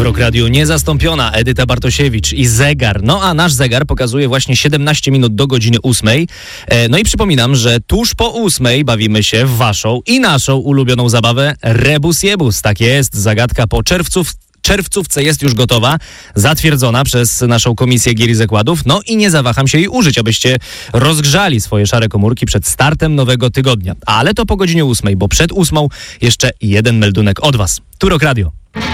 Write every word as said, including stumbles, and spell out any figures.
Rok Radio niezastąpiona Edyta Bartosiewicz i zegar. No a nasz zegar pokazuje właśnie siedemnaście minut do godziny ósmej. No i przypominam, że tuż po ósmej bawimy się w waszą i naszą ulubioną zabawę Rebus Jebus. Tak jest, zagadka po czerwców. czerwcówce jest już gotowa, zatwierdzona przez naszą Komisję Gier i Zakładów. No i nie zawaham się jej użyć, abyście rozgrzali swoje szare komórki przed startem nowego tygodnia. Ale to po godzinie ósmej, bo przed ósmą jeszcze jeden meldunek od was. Tu Rok Radio.